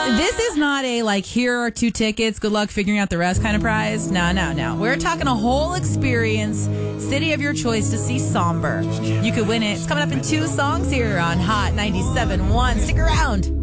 This is not a, like, here are 2 tickets, good luck figuring out the rest kind of prize. No. We're talking a whole experience, city of your choice to see Somber. You could win it. It's coming up in 2 songs here on Hot 97.1. Stick around.